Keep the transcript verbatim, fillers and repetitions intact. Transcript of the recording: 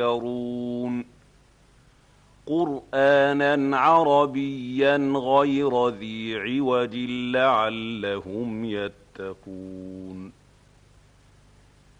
يذكرون قرآنا عربيا غير ذي عوج لعلهم يتقون